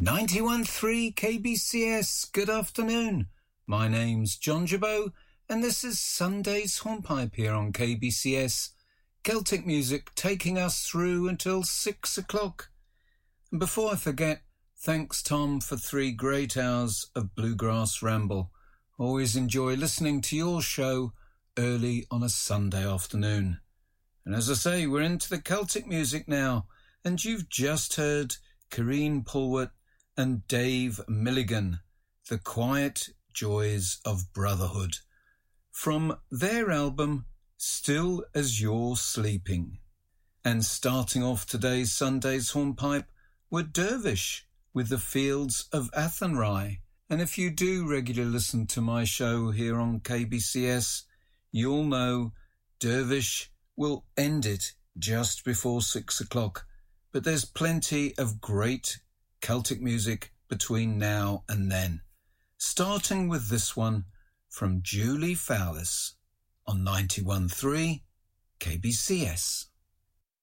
91.3 KBCS, good afternoon. My name's John Jabot, and this is Sunday's Hornpipe here on KBCS. Celtic music taking us through until 6 o'clock. And before I forget, thanks Tom for 3 great hours of Bluegrass Ramble. Always enjoy listening to your show early on a Sunday afternoon. And as I say, we're into the Celtic music now, and you've just heard Karine Polwart and Dave Milligan, The Quiet Joys of Brotherhood, from their album Still As You're Sleeping. And starting off today's Sunday's Hornpipe were Dervish with The Fields of Athenry. And if you do regularly listen to my show here on KBCS, you'll know Dervish will end it just before 6 o'clock. But there's plenty of great Celtic music between now and then, starting with this one from Julie Fowlis on 91.3 KBCS.